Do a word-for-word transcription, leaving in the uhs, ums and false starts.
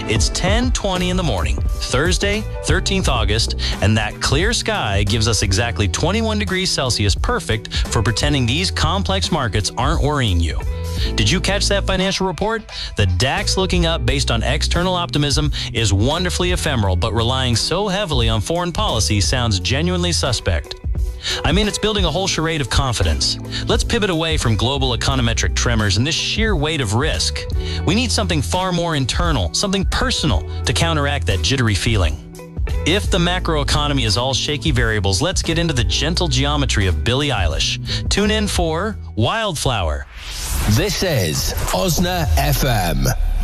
It's ten twenty in the morning, Thursday, thirteenth of August, and that clear sky gives us exactly twenty-one degrees Celsius, perfect for pretending these complex markets aren't worrying you. Did you catch that financial report? The DAX looking up based on external optimism is wonderfully ephemeral, but relying so heavily on foreign policy sounds genuinely suspect. I mean, it's building a whole charade of confidence. Let's pivot away from global econometric tremors and this sheer weight of risk. We need something far more internal, something personal to counteract that jittery feeling. If the macroeconomy is all shaky variables, let's get into the gentle geometry of Billie Eilish. Tune in for Wildflower. This is Osna F M.